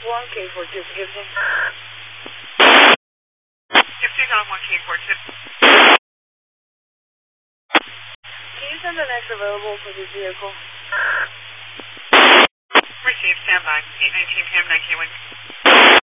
1K42, Gibson. Gibson's on 1K42. Can you send the next available for this vehicle? Received, standby. 819 PM, 9K1.